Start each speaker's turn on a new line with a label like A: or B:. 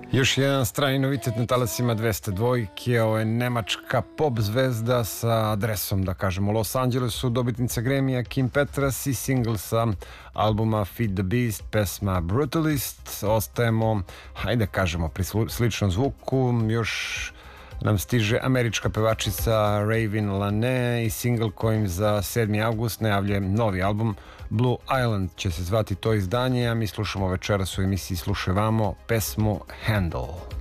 A: Još jedan strani novitet na talasima 202. Ovo je nemačka pop zvezda sa adresom, da kažemo, u Los Angelesu, dobitnica Grammy-a Kim Petras i single sa albuma Feed the Beast, pesma Brutalist. Ostajemo, hajde kažemo, pri sličnom zvuku. Još nam stiže američka pevačica Raven Lane i single kojim za 7. avgust najavljuje novi album. Blue Island će se zvati to izdanje, a mi slušamo večeras u emisiji Slušaj vamo pesmu Handle.